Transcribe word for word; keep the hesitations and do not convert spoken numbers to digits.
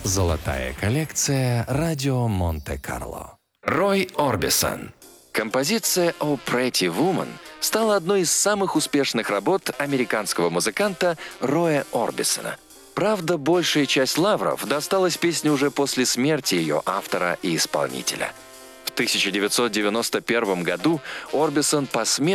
Золотая коллекция «Радио Монте-Карло». Рой Орбисон. Композиция «Oh Pretty Woman» стала одной из самых успешных работ американского музыканта Роя Орбисона. Правда, большая часть лавров досталась песне уже после смерти ее автора и исполнителя. В тысяча девятьсот девяносто первом году Орбисон посмертно